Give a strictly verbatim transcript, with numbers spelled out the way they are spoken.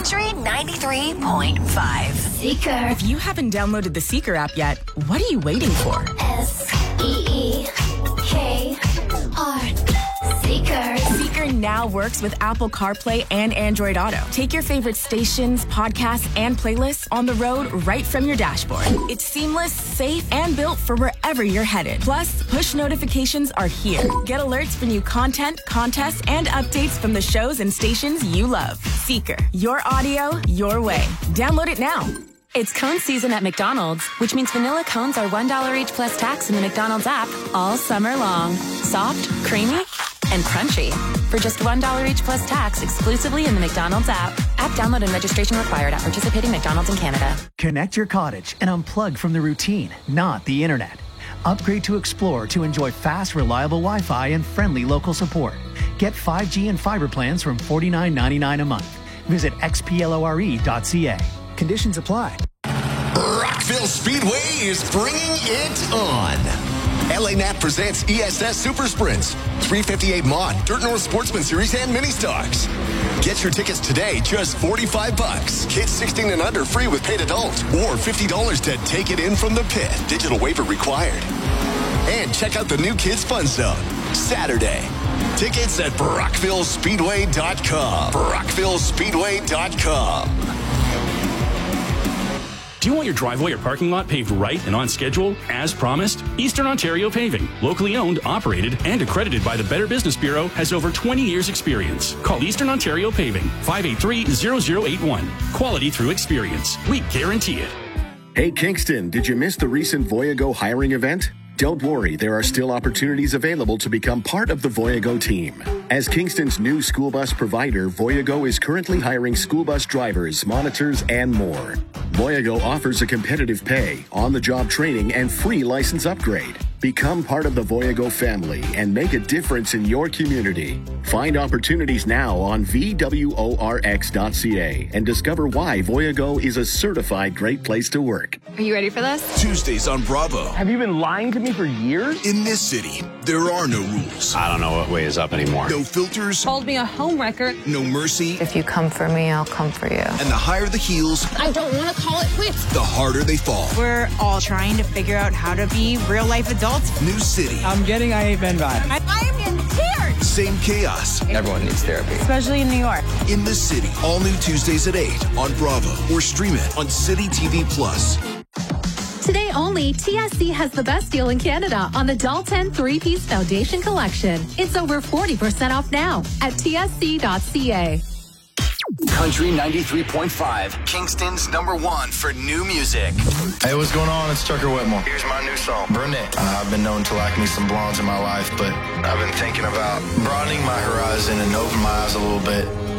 Country ninety-three point five. Seeker. If you haven't downloaded the Seeker app yet, what are you waiting for? S E E K R. Seeker. Seeker now works with Apple CarPlay and Android Auto. Take your favorite stations, podcasts, and playlists on the road right from your dashboard. It's seamless, safe, and built for wherever you're headed. Plus, push notifications are here. Get alerts for new content, contests, and updates from the shows and stations you love. Seeker. Your audio, your way. Download it now. It's cone season at McDonald's, which means vanilla cones are one dollar each plus tax in the McDonald's app all summer long. Soft, creamy, and crunchy. For just one dollar each plus tax exclusively in the McDonald's app. App download and registration required at participating McDonald's in Canada. Connect your cottage and unplug from the routine, not the internet. Upgrade to Explore to enjoy fast, reliable Wi-Fi and friendly local support. Get five G and fiber plans from forty-nine ninety-nine a month. Visit x p lore dot c a. Conditions apply. Rockville Speedway is bringing it on. L A N A T presents E S S Super Sprints, three fifty-eight Mod, Dirt North Sportsman Series, and Mini Stocks. Get your tickets today, just forty-five bucks. Kids sixteen and under free with paid adult, or fifty dollars to take it in from the pit. Digital waiver required. And check out the new Kids Fun Zone, Saturday. Tickets at brockville speedway dot com. brockville speedway dot com. Do you want your driveway or parking lot paved right and on schedule, as promised? Eastern Ontario Paving, locally owned, operated, and accredited by the Better Business Bureau, has over twenty years experience. Call Eastern Ontario Paving, five eight three, zero zero eight one. Quality through experience. We guarantee it. Hey, Kingston, did you miss the recent Voyago hiring event? Don't worry, there are still opportunities available to become part of the Voyago team. As Kingston's new school bus provider, Voyago is currently hiring school bus drivers, monitors, and more. Voyago offers a competitive pay, on-the-job training, and free license upgrade. Become part of the Voyago family and make a difference in your community. Find opportunities now on v w o r x dot c a and discover why Voyago is a certified great place to work. Are you ready for this? Tuesdays on Bravo. Have you been lying to me for years? In this city, there are no rules. I don't know what way is up anymore. No filters. Called me a homewrecker. No mercy. If you come for me, I'll come for you. And the higher the heels, I don't want to call it quits. The harder they fall. We're all trying to figure out how to be real life adults. New city. I'm getting I Ain't Been vibes. I, I am in tears. Same chaos. Everyone needs therapy. Especially in New York. In the city. All new Tuesdays at eight on Bravo. Or stream it on City T V Plus. Today only, T S C has the best deal in Canada on the Dalton three-piece foundation collection. It's over forty percent off now at t s c dot c a. Country ninety-three point five, Kingston's number one for new music. Hey, what's going on? It's Tucker Whitmore. Here's my new song, Brunette. Uh, I've been known to like me some blondes in my life, but I've been thinking about broadening my horizon and opening my eyes a little bit.